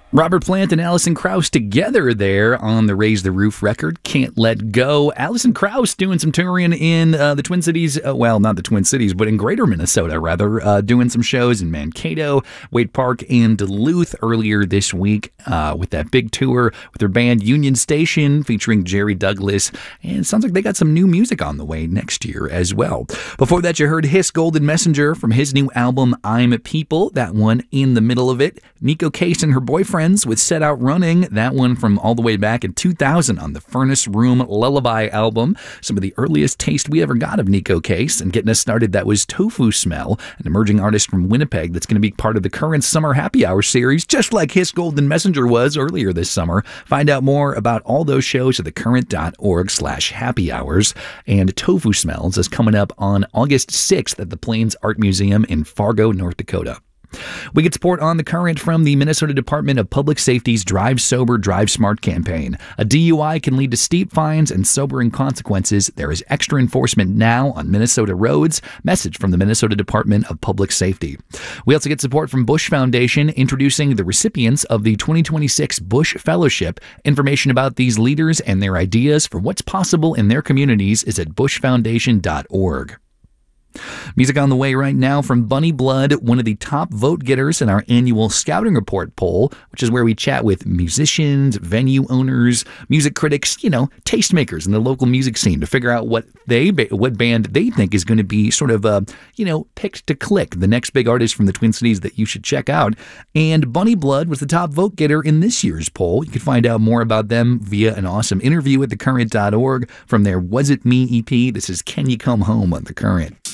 Robert Plant and Alison Krauss together there on the Raise the Roof record, Can't Let Go. Alison Krauss doing some touring in the Twin Cities, well, not the Twin Cities, but in greater Minnesota, rather, doing some shows in Mankato, Wade Park, and Duluth earlier this week with that big tour with their band Union Station featuring Jerry Douglas. And it sounds like they got some new music on the way next year as well. Before that, you heard Hiss Golden Messenger from his new album, I'm People, that one in the middle of it. Neko Case and her boyfriend with Set Out Running, that one from all the way back in 2000 on the Furnace Room Lullaby album. Some of the earliest taste we ever got of Neko Case, and getting us started, that was Tofu Smell, an emerging artist from Winnipeg that's going to be part of the current Summer Happy Hour series, just like Hiss Golden Messenger was earlier this summer. Find out more about all those shows at thecurrent.org/happy hours. And Tofu Smells is coming up on August 6th at the Plains Art Museum in Fargo, North Dakota. We get support on The Current from the Minnesota Department of Public Safety's Drive Sober, Drive Smart campaign. A DUI can lead to steep fines and sobering consequences. There is extra enforcement now on Minnesota roads. Message from the Minnesota Department of Public Safety. We also get support from Bush Foundation, introducing the recipients of the 2026 Bush Fellowship. Information about these leaders and their ideas for what's possible in their communities is at bushfoundation.org. Music on the way right now from Bunny Blood, one of the top vote getters in our annual Scouting Report poll, which is where we chat with musicians, venue owners, music critics, tastemakers in the local music scene to figure out what band they think is going to be sort of, picked to click, the next big artist from the Twin Cities that you should check out. And Bunny Blood was the top vote getter in this year's poll. You can find out more about them via an awesome interview at thecurrent.org from their Was It Me EP. This is Can You Come Home on The Current.